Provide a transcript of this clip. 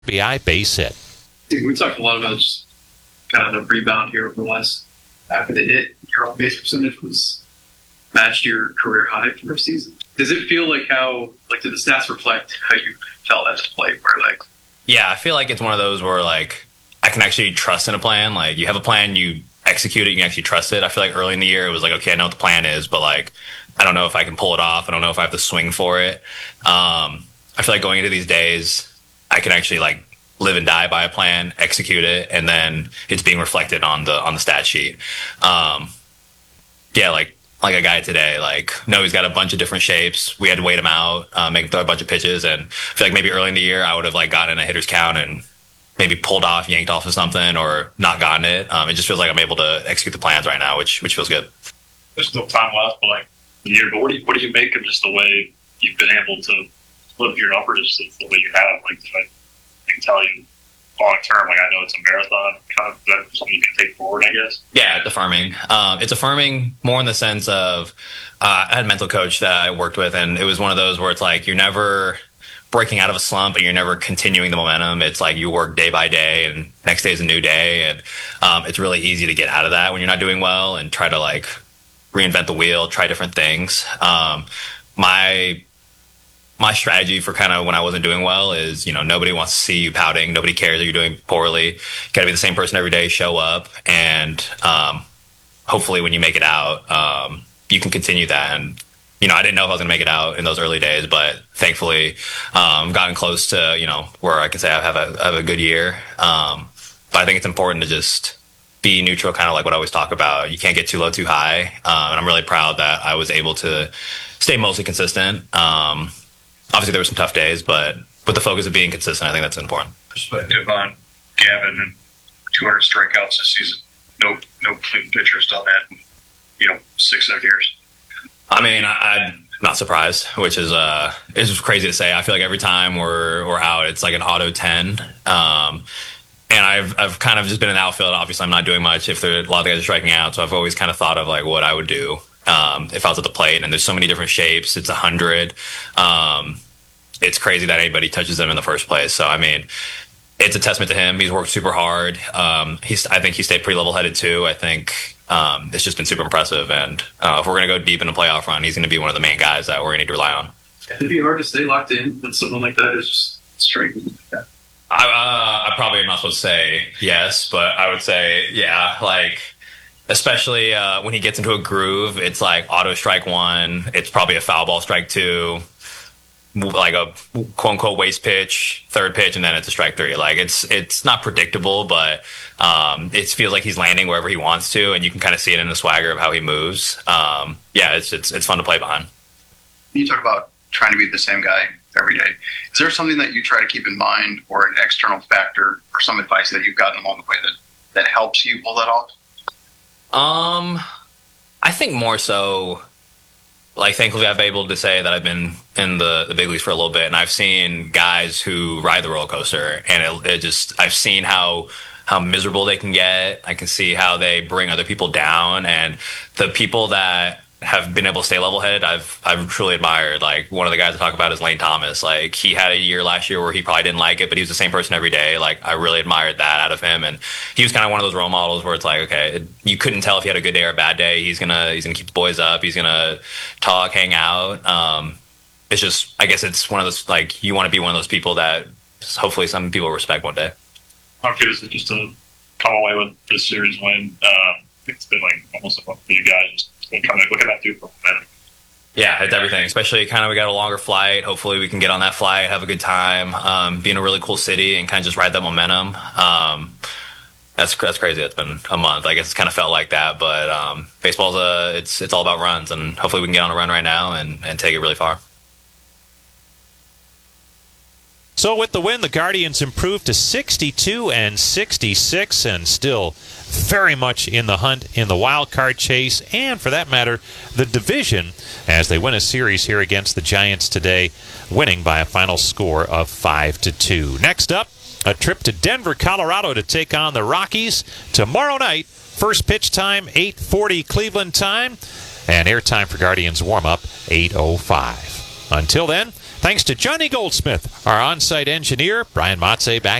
BI base hit. Dude, we talked a lot about just kind of the rebound here over the last after the hit. Your on base percentage was matched your career high for a season. Does it feel like do the stats reflect how you felt as a player? Yeah, I feel like it's one of those where like I can actually trust in a plan. Like you have a plan, you execute it, you can actually trust it. I feel like early in the year it was like, okay, I know what the plan is, but like I don't know if I can pull it off. I don't know if I have to swing for it. I feel like going into these days, I can actually like live and die by a plan, execute it, and then it's being reflected on the stat sheet. Yeah, like a guy today, like, no, he's got a bunch of different shapes. We had to wait him out, make him throw a bunch of pitches. And I feel like maybe early in the year, I would have like gotten a hitter's count and maybe pulled off, yanked off of something or not gotten it. It just feels like I'm able to execute the plans right now, which feels good. There's still time left, but like the year, but what do you make of just the way you've been able to live your numbers the way you have? Like, I can tell you long term, like I know it's a marathon, kind of that's something you can take forward, I guess. Yeah, it's affirming. It's affirming more in the sense of I had a mental coach that I worked with, and it was one of those where it's like you're never breaking out of a slump and you're never continuing the momentum. It's like you work day by day, and next day is a new day, and it's really easy to get out of that when you're not doing well and try to like reinvent the wheel, try different things. My strategy for kind of when I wasn't doing well is, nobody wants to see you pouting. Nobody cares that you're doing poorly. You got to be the same person every day, show up. And hopefully when you make it out, you can continue that. And, I didn't know if I was going to make it out in those early days, but thankfully gotten close to, where I can say I have a good year. But I think it's important to just be neutral, kind of like what I always talk about. You can't get too low, too high. And I'm really proud that I was able to stay mostly consistent. Obviously, there were some tough days, but with the focus of being consistent, I think that's important. Perspective on Gavin and 200 strikeouts this season. No clean pitchers done that in 6-7 years. I mean, I'm not surprised, which is it's crazy to say. I feel like every time we're out, it's like an auto 10. And I've kind of just been in the outfield. Obviously, I'm not doing much if a lot of the guys are striking out, so I've always kind of thought of like what I would do if I was at the plate. And there's so many different shapes. It's 100. It's crazy that anybody touches them in the first place. So, I mean, it's a testament to him. He's worked super hard. I think he stayed pretty level-headed, too. I think it's just been super impressive. And if we're going to go deep in the playoff run, he's going to be one of the main guys that we're going to need to rely on. It'd be hard to stay locked in when something like that is just striking. Yeah. I probably am not supposed to say yes, but I would say, yeah, like, especially when he gets into a groove, it's like auto strike 1. It's probably a foul ball strike 2. Like a quote unquote waste pitch, third pitch, and then it's a strike 3. Like it's not predictable, but it feels like he's landing wherever he wants to, and you can kind of see it in the swagger of how he moves. Yeah, it's fun to play behind. You talk about trying to be the same guy every day. Is there something that you try to keep in mind, or an external factor, or some advice that you've gotten along the way that helps you pull that off? I think more so. Like, thankfully, I've been able to say that I've been in the big leagues for a little bit, and I've seen guys who ride the roller coaster, and I've seen how miserable they can get. I can see how they bring other people down, and the people that have been able to stay level-headed, I've truly admired. Like, one of the guys I talk about is Lane Thomas. Like, he had a year last year where he probably didn't like it, but he was the same person every day. Like, I really admired that out of him, and he was kind of one of those role models where it's like, okay, you couldn't tell if he had a good day or a bad day. He's gonna keep the boys up. He's gonna talk, hang out. It's just, I guess it's one of those, like, you want to be one of those people that hopefully some people respect one day. How good is it just to come away with this series win? It's been like almost a month for you guys. Kind of look at that too for momentum. Yeah, it's everything. Especially kind of we got a longer flight. Hopefully we can get on that flight, have a good time, be in a really cool city, and kind of just ride that momentum. That's crazy. It's been a month. I guess it's kind of felt like that, but baseball's it's all about runs, and hopefully we can get on a run right now and take it really far. So with the win, the Guardians improved to 62-66 and still very much in the hunt in the wild card chase, and for that matter, the division, as they win a series here against the Giants today, winning by a final score of 5-2. Next up, a trip to Denver, Colorado to take on the Rockies tomorrow night. First pitch time, 8:40 Cleveland time, and airtime for Guardians warm-up, 8:05. Until then, Thanks to Johnny Goldsmith, our on-site engineer. Brian Motze back